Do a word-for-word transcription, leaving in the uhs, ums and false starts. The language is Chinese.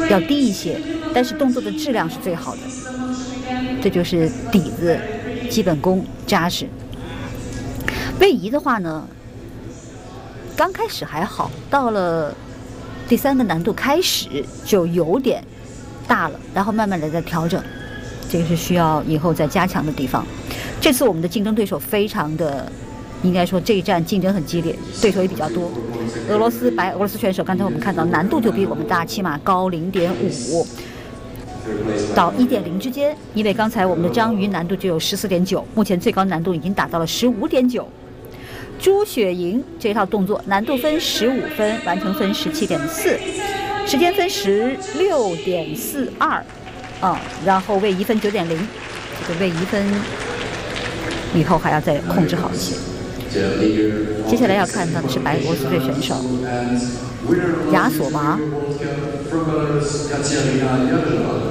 要低一些，但是动作的质量是最好的。这就是底子，基本功扎实。位移的话呢，刚开始还好，到了第三个难度开始就有点大了，然后慢慢的在调整，这个是需要以后再加强的地方。这次我们的竞争对手非常的，应该说这一战竞争很激烈，对手也比较多。俄罗斯白俄罗斯选手，刚才我们看到难度就比我们大，起码高零点五到一点零之间，因为刚才我们的章鱼难度就有十四点九，目前最高难度已经达到了十五点九。朱雪莹这套动作难度分十五分，完成分十七点四，时间分十六点四二，啊，然后位移分九点零，这个位移分以后还要再控制好一些。接下来要看到的是白俄罗斯队选手亚索娃。